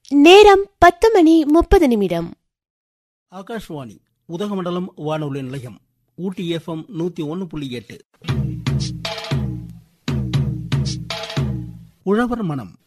நேரம் 10:30. ஆகாஷ்வாணி உதகமண்டலம் வானொலி நிலையம் ஊட்டி FM 101.8. உழவர் மனம்.